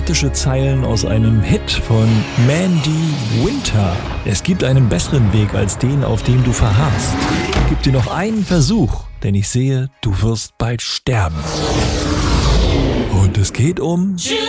dramatische Zeilen aus einem Hit von Mandy Winter. Es gibt einen besseren Weg als den, auf dem du verharrst. Gib dir noch einen Versuch, denn ich sehe, du wirst bald sterben. Und es geht um...